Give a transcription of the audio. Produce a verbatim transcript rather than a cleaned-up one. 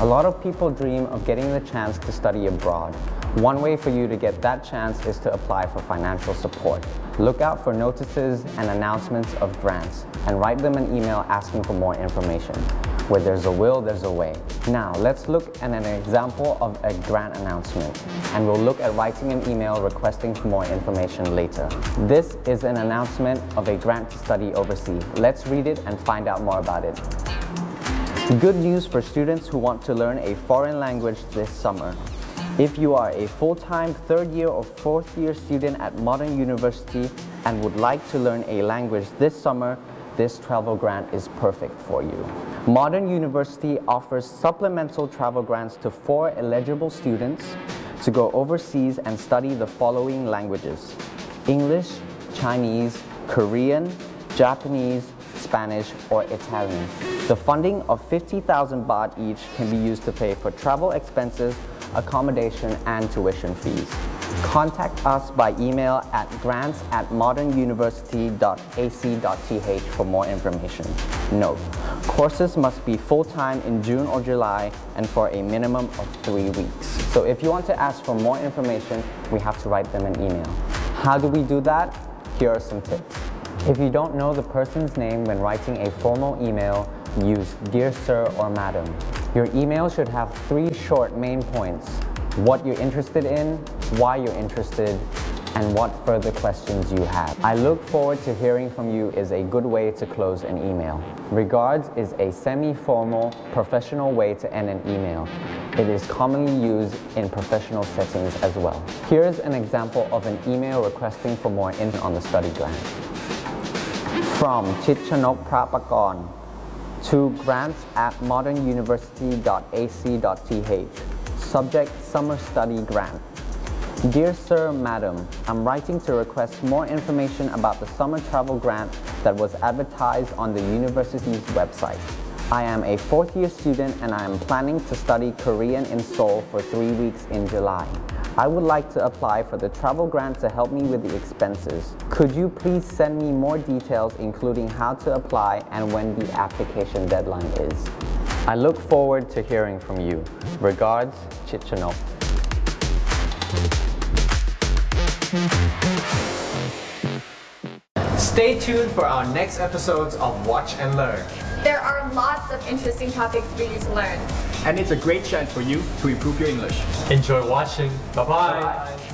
A lot of people dream of getting the chance to study abroad. One way for you to get that chance is to apply for financial support. Look out for notices and announcements of grants and write them an email asking for more information. Where there's a will, there's a way. Now, let's look at an example of a grant announcement, and we'll look at writing an email requesting for more information later. This is an announcement of a grant to study overseas. Let's read it and find out more about it. Good news for students who want to learn a foreign language this summer. If you are a full-time third year or fourth year student at Modern University and would like to learn a language this summer, this travel grant is perfect for you. Modern University offers supplemental travel grants to four eligible students to go overseas and study the following languages: English, Chinese, Korean, Japanese, Spanish, or Italian. The funding of fifty thousand baht each can be used to pay for travel expenses, accommodation, and tuition fees. Contact us by email at grants at modernuniversity dot a c dot t h for more information. Note: courses must be full-time in June or July and for a minimum of three weeks. So if you want to ask for more information, we have to write them an email. How do we do that? Here are some tips. If you don't know the person's name when writing a formal email, use Dear Sir or Madam. Your email should have three short main points: what you're interested in, why you're interested, and what further questions you have. I look forward to hearing from you is a good way to close an email. Regards is a semi-formal, professional way to end an email. It is commonly used in professional settings as well. Here's an example of an email requesting for more info on the study grant. From Chitchanok Prapakorn to grants at modernuniversity dot a c dot t h. Subject: Summer Study Grant. Dear Sir, Madam, I'm writing to request more information about the summer travel grant that was advertised on the university's website. I am a fourth year student and I am planning to study Korean in Seoul for three weeks in July. I would like to apply for the travel grant to help me with the expenses. Could you please send me more details, including how to apply and when the application deadline is? I look forward to hearing from you. Regards, Chitchanok. Stay tuned for our next episodes of Watch and Learn. There are lots of interesting topics for you to learn. And it's a great chance for you to improve your English. Enjoy watching. Bye-bye.